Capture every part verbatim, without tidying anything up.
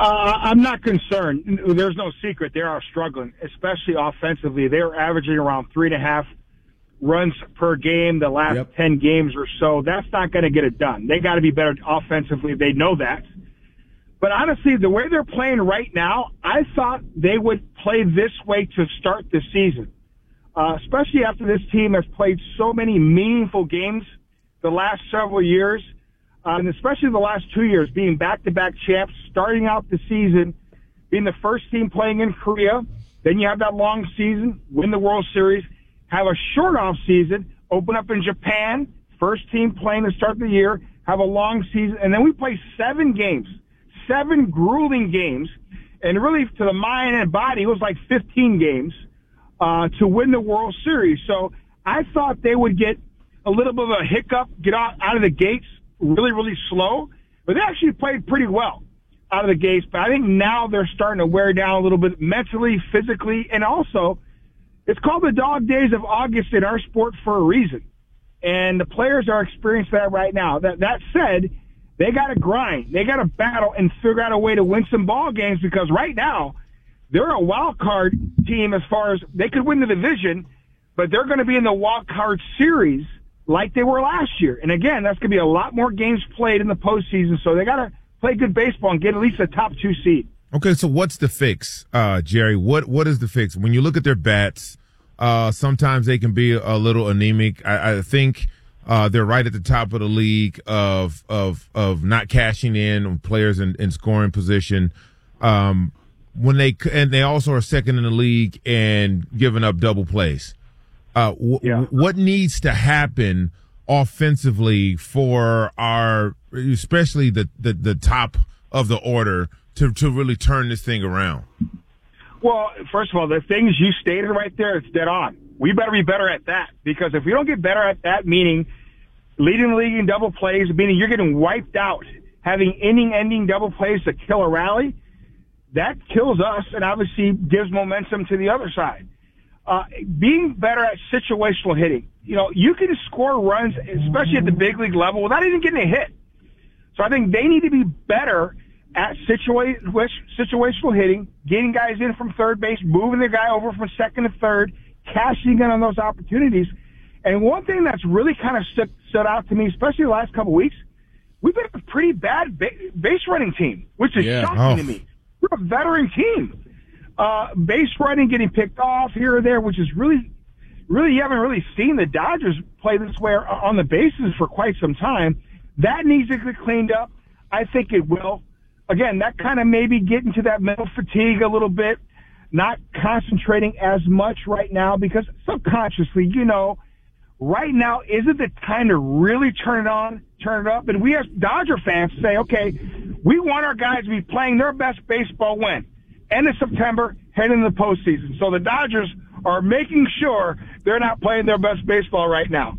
I'm not concerned. There's no secret. They are struggling, especially offensively. They are averaging around three and a half runs per game the last yep. ten games or so. That's not going to get it done. They got to be better offensively. They know that. But honestly, the way they're playing right now, I thought they would play this way to start the season, uh, especially after this team has played so many meaningful games the last several years. Uh, and especially the last two years, being back-to-back champs, starting out the season, being the first team playing in Korea. Then you have that long season, win the World Series, have a short off season, open up in Japan, first team playing to start the year, have a long season, and then we play seven games, seven grueling games, and really to the mind and body, it was like fifteen games uh, to win the World Series. So I thought they would get a little bit of a hiccup, get out, out of the gates, really, really slow, but they actually played pretty well out of the gates. But I think now they're starting to wear down a little bit mentally, physically, and also it's called the dog days of August in our sport for a reason. And the players are experiencing that right now. That that said, they got to grind. They got to battle and figure out a way to win some ball games because right now they're a wild card team as far as they could win the division, but they're going to be in the wild card series like they were last year. And again, that's going to be a lot more games played in the postseason, so they got to play good baseball and get at least a top two seed. Okay, so what's the fix, uh, Jerry? What What is the fix? When you look at their bats, uh, sometimes they can be a little anemic. I, I think uh, they're right at the top of the league of of of not cashing in on players in, in scoring position. Um, when they and they also are second in the league and giving up double plays. Uh, w- yeah. What needs to happen offensively for our, especially the, the, the top of the order, to, to really turn this thing around? Well, first of all, the things you stated right there, it's dead on. We better be better at that because if we don't get better at that, meaning leading the league in double plays, meaning you're getting wiped out, having inning-ending double plays to kill a rally, that kills us and obviously gives momentum to the other side. Uh, being better at situational hitting. You know, you can score runs, especially at the big league level, without even getting a hit. So I think they need to be better at situa- situational hitting, getting guys in from third base, moving the guy over from second to third, cashing in on those opportunities. And one thing that's really kind of stood, stood out to me, especially the last couple of weeks, we've been a pretty bad ba- base running team, which is yeah. shocking oh. to me. We're a veteran team. Uh, base running, getting picked off here or there, which is really, really, you haven't really seen the Dodgers play this way on the bases for quite some time. That needs to get cleaned up. I think it will. Again, that kind of maybe getting to that mental fatigue a little bit, not concentrating as much right now because subconsciously, you know, right now isn't the time to really turn it on, turn it up. And we as Dodger fans say, okay, we want our guys to be playing their best baseball when? End of September, heading into the postseason. So the Dodgers are making sure they're not playing their best baseball right now.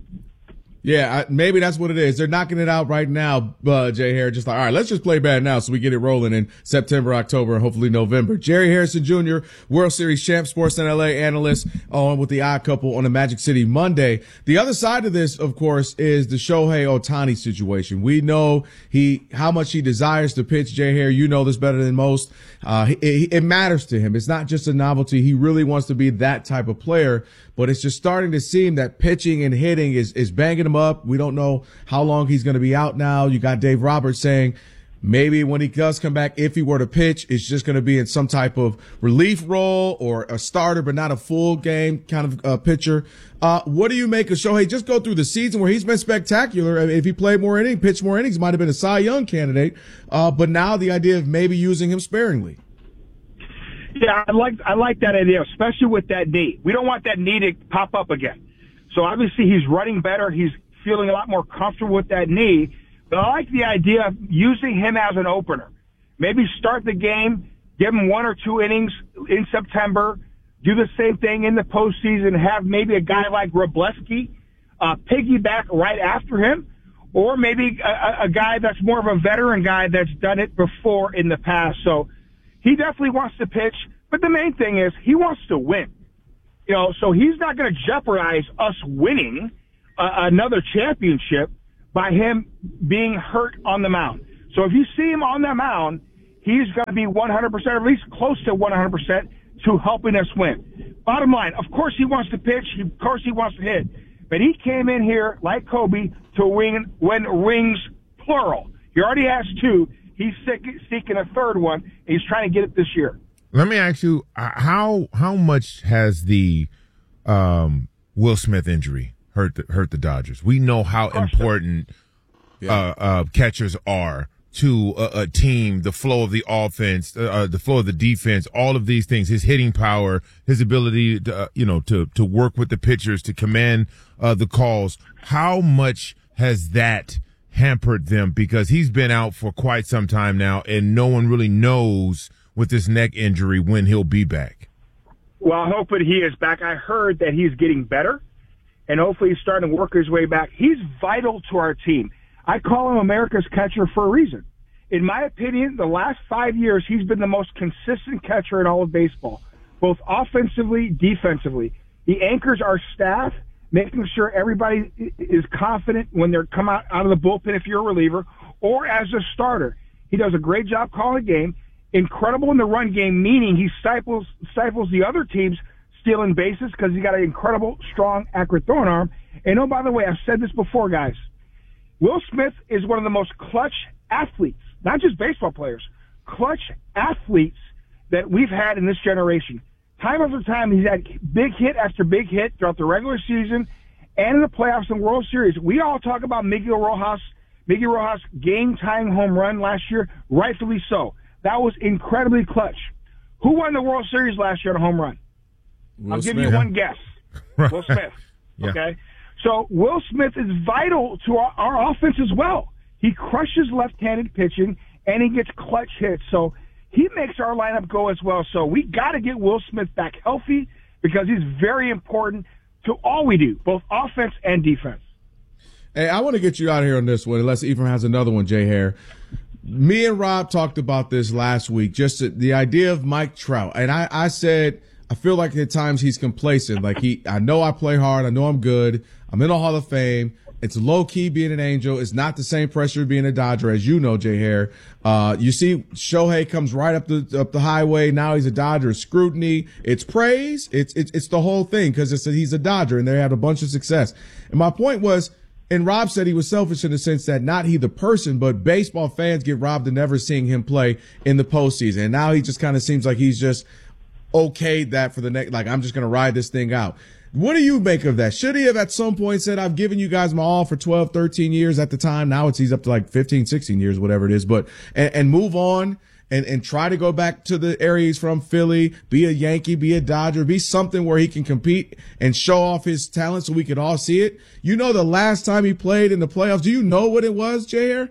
Yeah, I, maybe that's what it is. They're knocking it out right now, uh, Jay Harris. Just like, all right, let's just play bad now so we get it rolling in September, October, and hopefully November. Jerry Harrison Junior, World Series champ, Sportsnet L A analyst, on with the Odd Couple on the Magic City Monday. The other side of this, of course, is the Shohei Ohtani situation. We know he how much he desires to pitch. Jay Harris, you know this better than most. Uh, it, it matters to him. It's not just a novelty. He really wants to be that type of player. But it's just starting to seem that pitching and hitting is, is banging him up. We don't know how long he's going to be out now. You got Dave Roberts saying maybe when he does come back, if he were to pitch, it's just going to be in some type of relief role or a starter, but not a full game kind of uh, pitcher. Uh, what do you make of Shohei? Just go through the season where he's been spectacular. I mean, if he played more innings, pitched more innings, might have been a Cy Young candidate. Uh, but now the idea of maybe using him sparingly. Yeah, I like I like that idea, especially with that knee. We don't want that knee to pop up again. So obviously he's running better. He's feeling a lot more comfortable with that knee. But I like the idea of using him as an opener. Maybe start the game, give him one or two innings in September, do the same thing in the postseason, have maybe a guy like Wrobleski uh, piggyback right after him, or maybe a, a guy that's more of a veteran guy that's done it before in the past. So he definitely wants to pitch, but the main thing is he wants to win. You know, so he's not going to jeopardize us winning uh, another championship by him being hurt on the mound. So if you see him on the mound, he's going to be one hundred percent, or at least close to one hundred percent, to helping us win. Bottom line, of course he wants to pitch. Of course he wants to hit. But he came in here, like Kobe, to win, win rings, plural. He already has two. He's seeking a third one, and he's trying to get it this year. Let me ask you, uh, how how much has the um, Will Smith injury hurt the, hurt the Dodgers? We know how important yeah. uh, uh, catchers are to a, a team, the flow of the offense, uh, the flow of the defense, all of these things, his hitting power, his ability to, uh, you know, to, to work with the pitchers, to command uh, the calls. How much has that hampered them? Because he's been out for quite some time now, and no one really knows with this neck injury when he'll be back. Well, I hope that he is back. I heard that he's getting better, and hopefully he's starting to work his way back. He's vital to our team. I call him America's catcher for a reason. In my opinion, the last five years, he's been the most consistent catcher in all of baseball, both offensively, defensively. He anchors our staff, making sure everybody is confident when they're come out, out of the bullpen if you're a reliever, or as a starter. He does a great job calling a game. Incredible in the run game, meaning he stifles, stifles the other teams stealing bases because he's got an incredible, strong, accurate throwing arm. And oh, by the way, I've said this before, guys. Will Smith is one of the most clutch athletes, not just baseball players, clutch athletes that we've had in this generation. Time after time, he's had big hit after big hit throughout the regular season and in the playoffs and World Series. We all talk about Miguel Rojas, Miguel Rojas game-tying home run last year, rightfully so. That was incredibly clutch. Who won the World Series last year on a home run? Will I'll give Smith. you one guess. Will Smith. Yeah. Okay? So Will Smith is vital to our, our offense as well. He crushes left-handed pitching, and he gets clutch hits. So he makes our lineup go as well. So we got to get Will Smith back healthy because he's very important to all we do, both offense and defense. Hey, I want to get you out of here on this one, unless Ephraim has another one, Jay Hare. Me and Rob talked about this last week, just the idea of Mike Trout. And I, I said, I feel like at times he's complacent. Like he, I know I play hard. I know I'm good. I'm in the Hall of Fame. It's low key being an Angel. It's not the same pressure being a Dodger, as you know, Jay Hare. Uh, you see Shohei comes right up the, up the highway. Now he's a Dodger. Scrutiny. It's praise. It's, it's, it's the whole thing because it's a, he's a Dodger and they had a bunch of success. And my point was, and Rob said he was selfish in the sense that not he the person, but baseball fans get robbed of never seeing him play in the postseason. And now he just kind of seems like he's just okayed that for the next, like, I'm just going to ride this thing out. What do you make of that? Should he have at some point said, I've given you guys my all for twelve, thirteen years at the time? Now it's, he's up to like fifteen, sixteen years, whatever it is, but, and, and move on and, and try to go back to the area he's from, Philly, be a Yankee, be a Dodger, be something where he can compete and show off his talent so we could all see it. You know, the last time he played in the playoffs, do you know what it was, Jay Hare?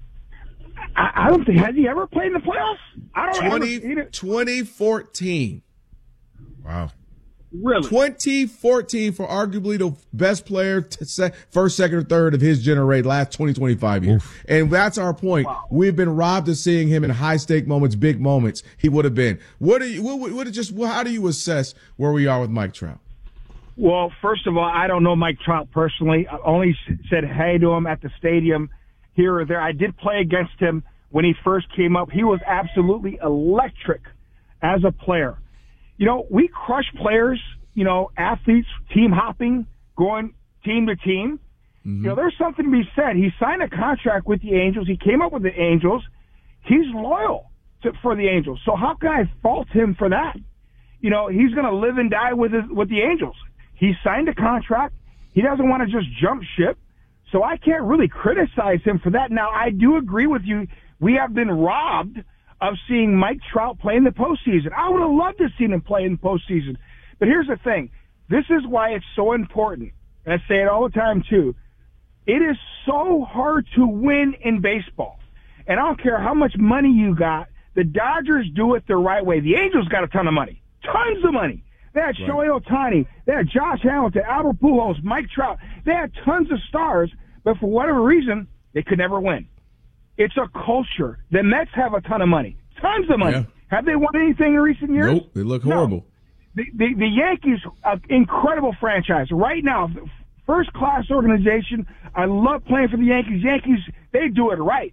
I, I don't think, has he ever played in the playoffs? I don't know. twenty fourteen. Wow. Really? twenty fourteen for arguably the best player, to se- first, second, or third of his generation, last twenty, twenty-five years. Oof. And that's our point. Wow. We've been robbed of seeing him in high stake moments, big moments. He would have been. What do you, what, what just, how do you assess where we are with Mike Trout? Well, first of all, I don't know Mike Trout personally. I only said hey to him at the stadium here or there. I did play against him when he first came up. He was absolutely electric as a player. You know, we crush players, you know, athletes, team hopping, going team to team. Mm-hmm. You know, there's something to be said. He signed a contract with the Angels. He came up with the Angels. He's loyal to, for the Angels. So how can I fault him for that? You know, he's going to live and die with his, with the Angels. He signed a contract. He doesn't want to just jump ship. So I can't really criticize him for that. Now, I do agree with you. We have been robbed of seeing Mike Trout play in the postseason. I would have loved to see him play in the postseason. But here's the thing. This is why it's so important. And I say it all the time, too. It is so hard to win in baseball. And I don't care how much money you got. The Dodgers do it the right way. The Angels got a ton of money. Tons of money. They had right. Shohei Ohtani. They had Josh Hamilton, Albert Pujols, Mike Trout. They had tons of stars. But for whatever reason, they could never win. It's a culture. The Mets have a ton of money, tons of money. Yeah. Have they won anything in recent years? Nope, they look horrible. No. The, the, the Yankees, an incredible franchise. Right now, first-class organization. I love playing for the Yankees. Yankees, they do it right.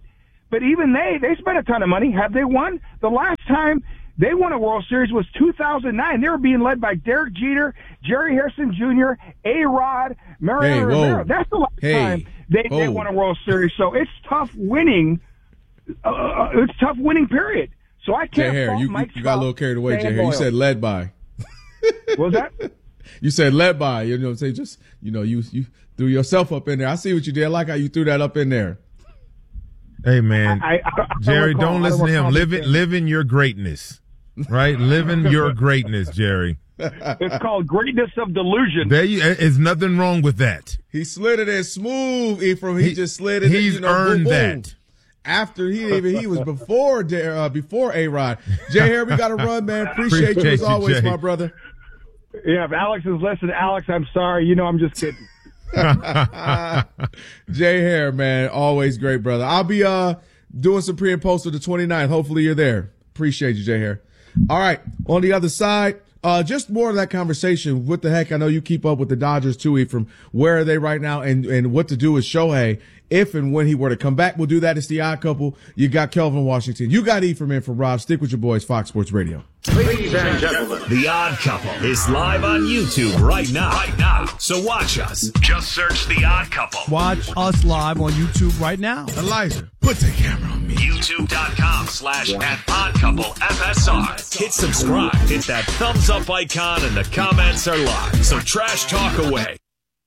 But even they, they spent a ton of money. Have they won? The last time they won a World Series was two thousand nine. They were being led by Derek Jeter, Jerry Harrison Junior, A-Rod, Mariano hey, Rivera. That's the last hey, time they, they won a World Series. So it's tough winning. Uh, it's tough winning, period. So I can't Jay fault you, Mike you got a little carried away, Jay Hare. You said led by. What was that? You said led by. You know what I'm saying? Just, you know, you, you threw yourself up in there. I see what you did. I like how you threw that up in there. Hey, man. I, I, I Jerry, don't, recall, don't listen don't to him. Live it, live in your greatness. Right? Live in your greatness, Jerry. It's called greatness of delusion. There you, there's nothing wrong with that. He slid it in smooth, Ephraim. He, he just slid it in. He's you know, earned boom, boom. that. After he even he was before uh, before A-Rod. Jay Hare, we got to run, man. Appreciate, Appreciate you as always, you, my brother. Yeah, if Alex is listening, Alex, I'm sorry. You know, I'm just kidding. Jay Hare, man, always great, brother. I'll be uh doing some pre and post for the twenty-ninth. Hopefully you're there. Appreciate you, Jay Hare. All right, on the other side, uh, just more of that conversation. What the heck? I know you keep up with the Dodgers too, Ephraim. Where are they right now, and and what to do with Shohei if and when he were to come back? We'll do that. It's the Odd Couple. You got Kelvin Washington. You got Ephraim in for Rob. Stick with your boys, Fox Sports Radio. Ladies and gentlemen, The Odd Couple is live on YouTube right now. Right now. So watch us. Just search The Odd Couple. Watch us live on YouTube right now. Elijah, put the camera on me. YouTube.com slash at Odd Couple F S R. Hit subscribe. Hit that thumbs up icon and the comments are live. So trash talk away.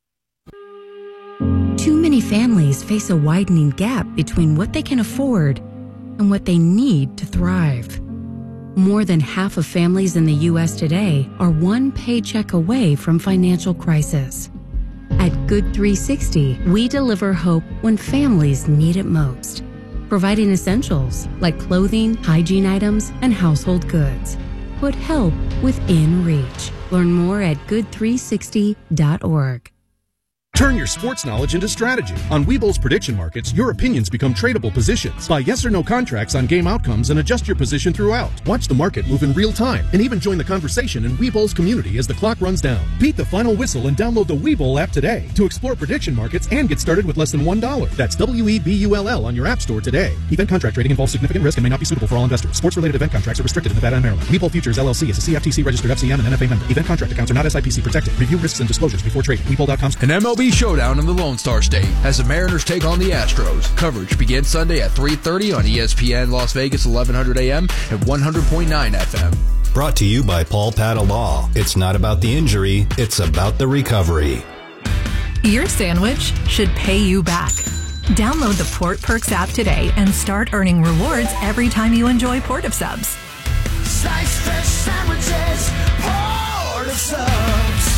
Too many families face a widening gap between what they can afford and what they need to thrive. More than half of families in the U S today are one paycheck away from financial crisis. At Good three sixty, we deliver hope when families need it most, providing essentials like clothing, hygiene items, and household goods. Put help within reach. Learn more at good three sixty dot org. Turn your sports knowledge into strategy. On Webull's prediction markets, your opinions become tradable positions. Buy yes or no contracts on game outcomes and adjust your position throughout. Watch the market move in real time and even join the conversation in Webull's community as the clock runs down. Beat the final whistle and download the Webull app today to explore prediction markets and get started with less than one dollar. That's W E B U L L on your app store today. Event contract trading involves significant risk and may not be suitable for all investors. Sports-related event contracts are restricted in Nevada and Maryland. Webull Futures L L C is a C F T C-registered F C M and N F A member. Event contract accounts are not S I P C protected. Review risks and disclosures before trading. Webull dot com. An M L B showdown in the Lone Star State as the Mariners take on the Astros. Coverage begins Sunday at three thirty on E S P N Las Vegas, eleven hundred A M and one hundred point nine F M. Brought to you by Paul Pata Law. It's not about the injury, it's about the recovery. Your sandwich should pay you back. Download the Port Perks app today and start earning rewards every time you enjoy Port of Subs. Slice fresh sandwiches, Port of Subs.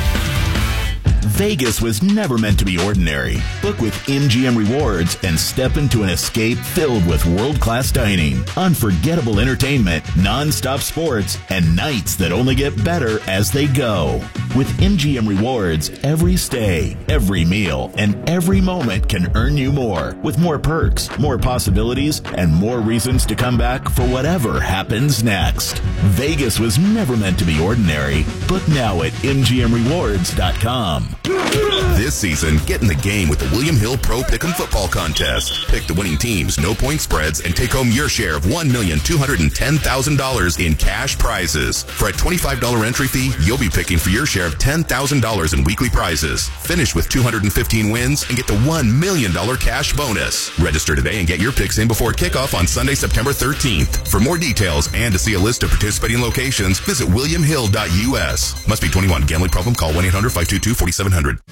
Vegas was never meant to be ordinary. Book with M G M Rewards and step into an escape filled with world-class dining, unforgettable entertainment, non-stop sports, and nights that only get better as they go. With M G M Rewards, every stay, every meal, and every moment can earn you more, with more perks, more possibilities, and more reasons to come back for whatever happens next. Vegas was never meant to be ordinary. Book now at M G M rewards dot com. This season, get in the game with the William Hill Pro Pick'em Football Contest. Pick the winning teams, no point spreads, and take home your share of one million two hundred ten thousand dollars in cash prizes. For a twenty-five dollars entry fee, you'll be picking for your share of ten thousand dollars in weekly prizes. Finish with two hundred fifteen wins and get the one million dollars cash bonus. Register today and get your picks in before kickoff on Sunday, September thirteenth. For more details and to see a list of participating locations, visit william hill dot U S. Must be twenty-one. Gambling problem? Call one eight hundred five two two four seven zero zero.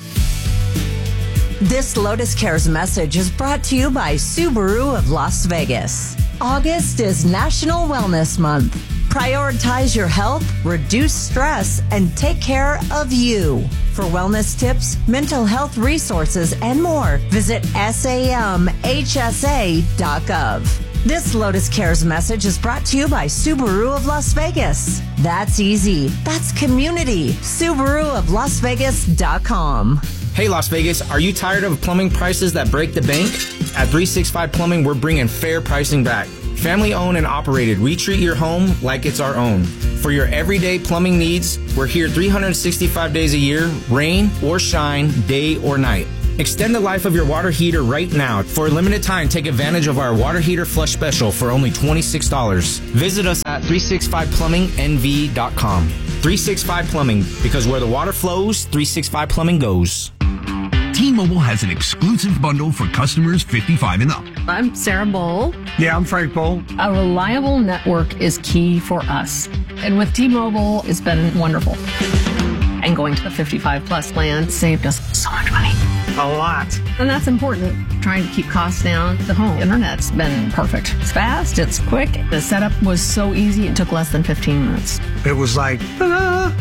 This Lotus Cares message is brought to you by Subaru of Las Vegas. August is National Wellness Month. Prioritize your health, reduce stress, and take care of you. For wellness tips, mental health resources, and more, visit sam h s a dot gov. This Lotus Cares message is brought to you by Subaru of Las Vegas. That's easy. That's community. Subaru of Las Vegas dot com. Hey Las Vegas, are you tired of plumbing prices that break the bank? At three sixty-five Plumbing, we're bringing fair pricing back. Family owned and operated, we treat your home like it's our own. For your everyday plumbing needs, we're here three hundred sixty-five days a year, rain or shine, day or night. Extend the life of your water heater right now. For a limited time, take advantage of our water heater flush special for only twenty-six dollars. Visit us at three sixty-five plumbing n v dot com. three sixty-five Plumbing, because where the water flows, three sixty-five Plumbing goes. T-Mobile has an exclusive bundle for customers fifty-five and up. I'm Sarah Bowl. Yeah, I'm Frank Bowl. A reliable network is key for us. And with T-Mobile, it's been wonderful. And going to the fifty-five plus plan saved us so much money. A lot. And that's important. Trying to keep costs down. The home internet's been perfect. It's fast, it's quick. The setup was so easy, it took less than fifteen minutes. It was like, ta-da!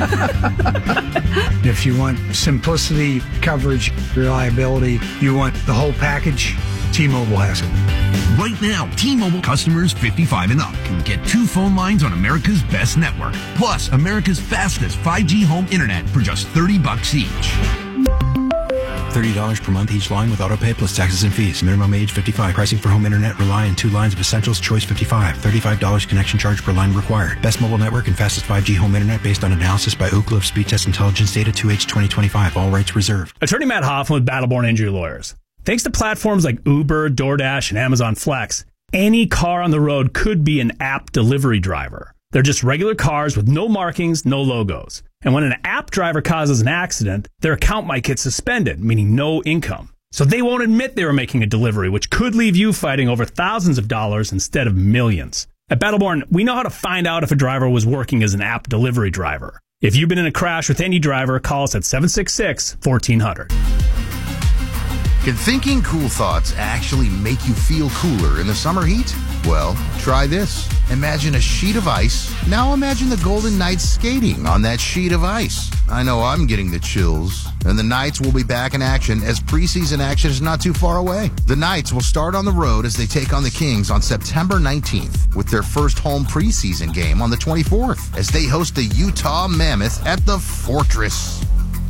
If you want simplicity, coverage, reliability, you want the whole package, T-Mobile has it. Right now, T-Mobile customers fifty-five and up can get two phone lines on America's best network, plus America's fastest five G home internet for just thirty bucks each. thirty dollars per month each line with autopay plus taxes and fees. Minimum age fifty-five. Pricing for home internet rely on two lines of essentials. Choice fifty-five. thirty-five dollars connection charge per line required. Best mobile network and fastest five G home internet based on analysis by Oak Cliff Speed Test Intelligence data two H twenty twenty-five. All rights reserved. Attorney Matt Hoffman with Battleborn Injury Lawyers. Thanks to platforms like Uber, DoorDash, and Amazon Flex, any car on the road could be an app delivery driver. They're just regular cars with no markings, no logos. And when an app driver causes an accident, their account might get suspended, meaning no income. So they won't admit they were making a delivery, which could leave you fighting over thousands of dollars instead of millions. At Battleborn, we know how to find out if a driver was working as an app delivery driver. If you've been in a crash with any driver, call us at seven six six, one four zero zero. Can thinking cool thoughts actually make you feel cooler in the summer heat? Well, try this. Imagine a sheet of ice. Now imagine the Golden Knights skating on that sheet of ice. I know I'm getting the chills. And the Knights will be back in action as preseason action is not too far away. The Knights will start on the road as they take on the Kings on September nineteenth with their first home preseason game on the twenty-fourth as they host the Utah Mammoth at the Fortress.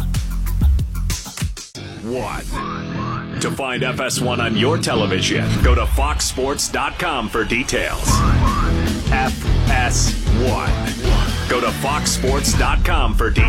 One. To find F S one on your television, go to fox sports dot com for details. F S one. Go to fox sports dot com for details.